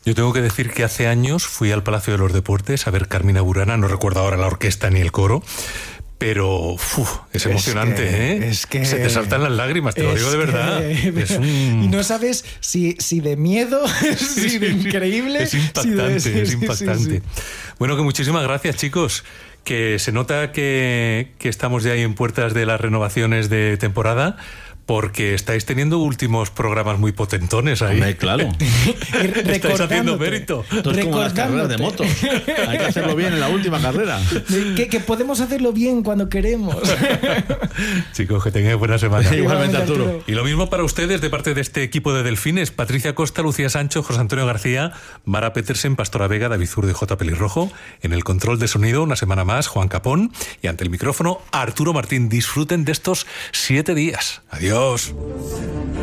Yo tengo que decir que hace años fui al Palacio de los Deportes a ver Carmina Burana, no recuerdo ahora la orquesta ni el coro, pero es emocionante, es que se te saltan las lágrimas, te lo digo de verdad. Y no sabes si de miedo, si de increíble. Es impactante, es impactante. Sí. Bueno, que muchísimas gracias, chicos. Que se nota que estamos ya ahí en puertas de las renovaciones de temporada, porque estáis teniendo últimos programas muy potentones ahí. Hombre, claro. Estáis haciendo mérito. Esto es como las carreras de motos. Hay que hacerlo bien en la última carrera. Que podemos hacerlo bien cuando queremos. Chicos, que tengáis buena semana. Igualmente, Arturo. Y lo mismo para ustedes de parte de este equipo de Delfines: Patricia Costa, Lucía Sancho, José Antonio García, Mara Petersen, Pastora Vega, David Zurdo y J. Pelirrojo. En el control de sonido, una semana más, Juan Capón. Y ante el micrófono, Arturo Martín. Disfruten de estos 7 días. Adiós.